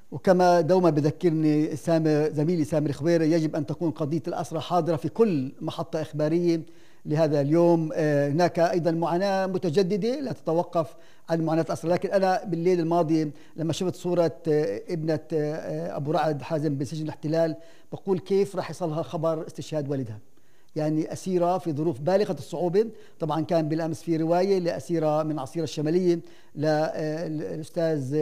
وكما دوما بذكرني زميلي سامر الخويري، يجب أن تكون قضية الأسرى حاضرة في كل محطة إخبارية لهذا اليوم. هناك أيضا معاناة متجددة لا تتوقف عن معاناة الأسرى. لكن أنا بالليل الماضي لما شفت صورة ابنة أبو رعد حازم بسجن الاحتلال، بقول كيف راح يصلها خبر استشهاد والدها. يعني أسيرة في ظروف بالغة الصعوبة. طبعا كان بالأمس في رواية لأسيرة من عصيرة الشمالية للأستاذ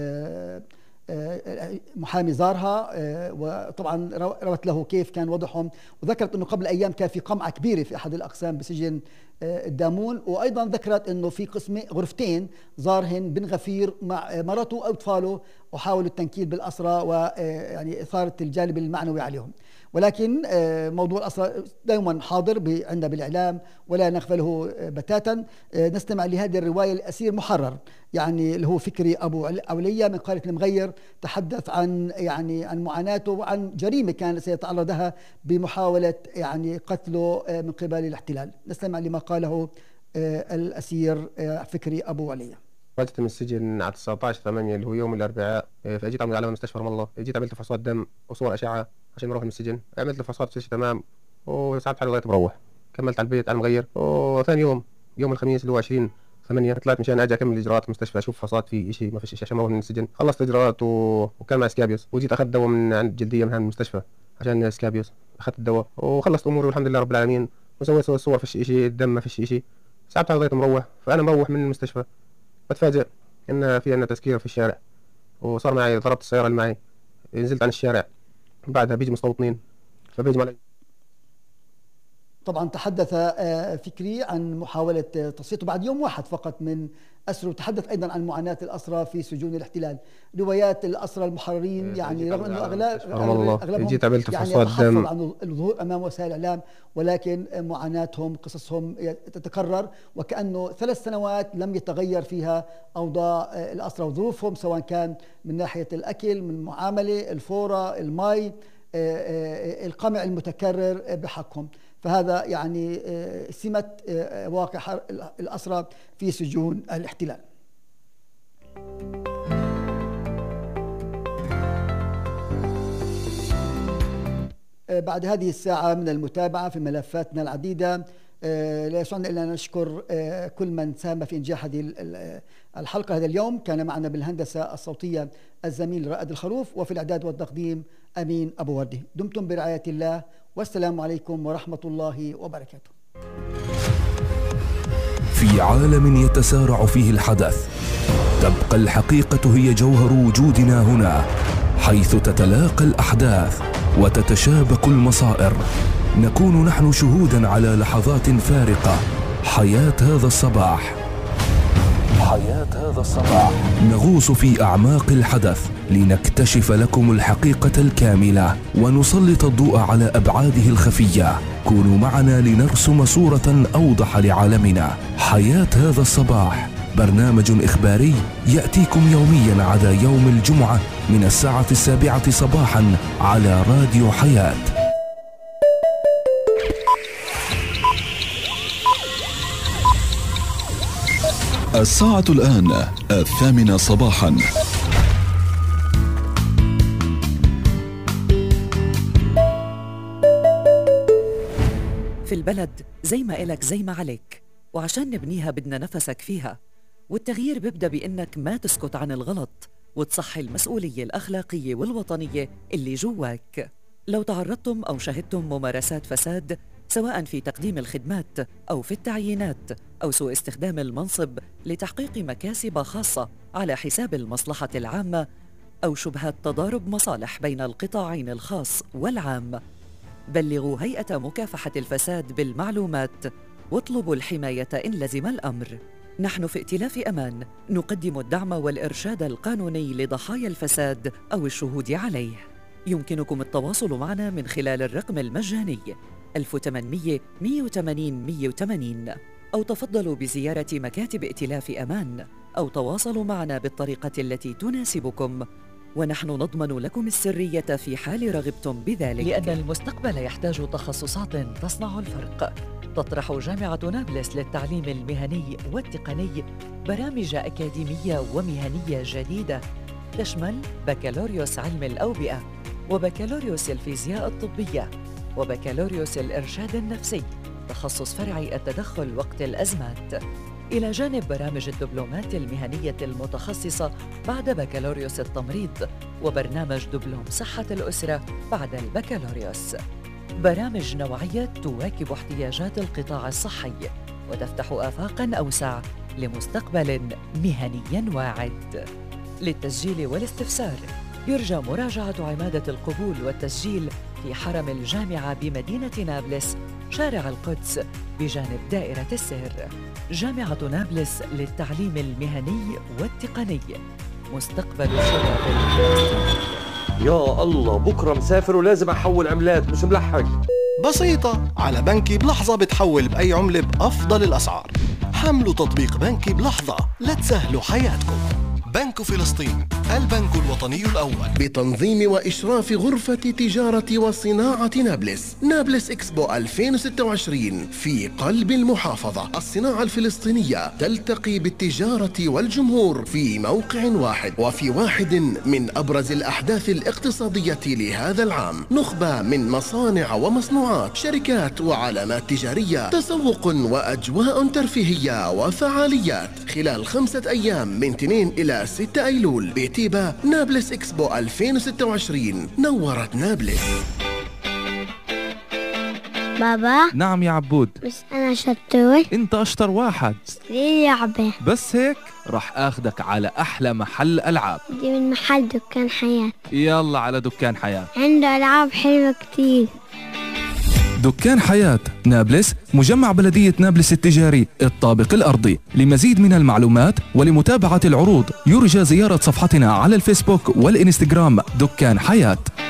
محامي زارها، وطبعا روت له كيف كان وضعهم، وذكرت أنه قبل أيام كان في قمعة كبيرة في أحد الأقسام بسجن الدامون. وأيضا ذكرت أنه في غرفتين زارهن بن غفير مع مرته أو أطفاله، وحاولوا التنكيل بالأسرى ويعني إثارة الجانب المعنوي عليهم. ولكن موضوع الأسرى دائما حاضر عندنا بالإعلام ولا نغفله بتاتا. نستمع لهذه الرواية لأسير محرر، يعني اللي هو فكري أبو علية من قرية المغير، تحدث عن معاناته وعن جريمة كان سيتعرضها بمحاولة قتله من قبل الاحتلال. نستمع لما قاله الأسير فكري أبو علية. خرجت من السجن على 19/8 اللي هو يوم الأربعاء، فأجيت أعمل على مستشفى رام الله. جيت عملت فحوصات دم وصور أشعة عشان أروح من السجن. عملت الفحوصات كل شيء تمام، وساعات حالي لغاية بروح. كملت على البيت على المغير، وثاني يوم الخميس اللي هو 20/8 طلعت مشان أجي أكمل إجراءات المستشفى، أشوف فحوصات في شيء ما في شيء عشان أروح من السجن. خلصت إجراءات وكان معي سكابيوس، وجيت أخذت دواء من عند جلدية من المستشفى عشان سكابيوس. أخذت الدواء وخلصت أموري والحمد لله رب العالمين، وسويت صور في شيء، الدم ما في شيء. ساعات حالي لغاية مروح. فأنا مروح من المستشفى بتفاجئ إن في عندنا تسكير في الشارع، وصار معي ضربت السيارة اللي معي، نزلت عن الشارع. بعدها بيجي مستوطنين فبيجوا علي. طبعا تحدث فكري عن محاولة تصفيته بعد يوم واحد فقط من أسره، وتحدث أيضا عن معاناة الأسرى في سجون الاحتلال. روايات الأسرى المحررين يعني رغم أنه أغلبهم جيت عملت فحوصات دم عن الظهور أمام وسائل الإعلام، ولكن معاناتهم قصصهم تتكرر، وكأنه 3 سنوات لم يتغير فيها أوضاع الأسرى وظروفهم، سواء كان من ناحية الأكل، من المعاملة، الفورة، الماء، القمع المتكرر بحقهم. فهذا يعني سمة واقع الأسرى في سجون الاحتلال. بعد هذه الساعة من المتابعة في ملفاتنا العديدة، لا يسعنا إلا أن نشكر كل من ساهم في إنجاح هذه الحلقة هذا اليوم. كان معنا بالهندسة الصوتية الزميل رائد الخروف، وفي الإعداد والتقديم أمين أبو وردة. دمتم برعاية الله، والسلام عليكم ورحمة الله وبركاته. في عالم يتسارع فيه الحدث، تبقى الحقيقة هي جوهر وجودنا هنا، حيث تتلاقى الأحداث وتتشابك المصائر. نكون نحن شهودا على لحظات فارقة. حياة هذا الصباح، نغوص في أعماق الحدث لنكتشف لكم الحقيقة الكاملة ونسلط الضوء على أبعاده الخفية. كونوا معنا لنرسم صورة أوضح لعالمنا. حياة هذا الصباح برنامج إخباري يأتيكم يوميا عدا يوم الجمعة من الساعة 7 صباحا على راديو حياة. الساعة الآن 8 صباحا. في البلد زي ما إلك زي ما عليك، وعشان نبنيها بدنا نفسك فيها. والتغيير بيبدأ بإنك ما تسكت عن الغلط وتصحي المسؤولية الأخلاقية والوطنية اللي جواك. لو تعرضتم أو شهدتم ممارسات فساد، سواء في تقديم الخدمات أو في التعيينات أو سوء استخدام المنصب لتحقيق مكاسب خاصة على حساب المصلحة العامة، أو شبهات تضارب مصالح بين القطاعين الخاص والعام، بلغوا هيئة مكافحة الفساد بالمعلومات واطلبوا الحماية إن لزم الأمر. نحن في ائتلاف أمان نقدم الدعم والإرشاد القانوني لضحايا الفساد أو الشهود عليه. يمكنكم التواصل معنا من خلال الرقم المجاني 1800 180 180، أو تفضلوا بزيارة مكاتب ائتلاف أمان، أو تواصلوا معنا بالطريقة التي تناسبكم، ونحن نضمن لكم السرية في حال رغبتم بذلك. لأن المستقبل يحتاج تخصصات تصنع الفرق. تطرح جامعة نابلس للتعليم المهني والتقني برامج أكاديمية ومهنية جديدة تشمل بكالوريوس علم الأوبئة، وبكالوريوس الفيزياء الطبية، وبكالوريوس الإرشاد النفسي تخصص فرعي التدخل وقت الأزمات، إلى جانب برامج الدبلومات المهنية المتخصصة بعد بكالوريوس التمريض، وبرنامج دبلوم صحة الأسرة بعد البكالوريوس. برامج نوعية تواكب احتياجات القطاع الصحي وتفتح آفاقاً أوسع لمستقبل مهني واعد. للتسجيل والاستفسار يرجى مراجعة عمادة القبول والتسجيل في حرم الجامعة بمدينة نابلس، شارع القدس بجانب دائرة السير. جامعة نابلس للتعليم المهني والتقني، مستقبل الشباب الفلسطيني. يا الله، بكرة مسافر ولازم أحول عملات، مش ملحق. بسيطة، على بنكي بلحظة بتحول بأي عملة بأفضل الأسعار. حملوا تطبيق بنكي بلحظة لتسهلوا حياتكم. بنك فلسطين، البنك الوطني الأول، بتنظيم وإشراف غرفة تجارة وصناعة نابلس. نابلس إكسبو 2026 في قلب المحافظة. الصناعة الفلسطينية تلتقي بالتجارة والجمهور في موقع واحد، وفي واحد من أبرز الأحداث الاقتصادية لهذا العام. نخبة من مصانع ومصنوعات، شركات وعلامات تجارية، تسوق وأجواء ترفيهية وفعاليات خلال 5 أيام من 2 إلى 6 أيلول بتيبا. نابلس إكسبو 2026 نورت نابلس. بابا. نعم يا عبود. بس أنا شطور. أنت أشطر واحد. ليه لعبة؟ بس هيك رح أخدك على أحلى محل ألعاب. دي من محل دكان حياة. يلا على دكان حياة، عنده ألعاب حلوة كتير. دكان حياة نابلس، مجمع بلدية نابلس التجاري الطابق الأرضي. لمزيد من المعلومات ولمتابعة العروض يرجى زيارة صفحتنا على الفيسبوك والإنستغرام دكان حياة.